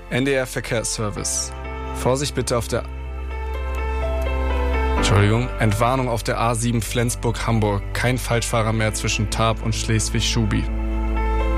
NDR Verkehrsservice. Vorsicht bitte auf der... Entwarnung auf der A7 Flensburg-Hamburg. Kein Falschfahrer mehr zwischen Tarp und Schleswig-Schubi.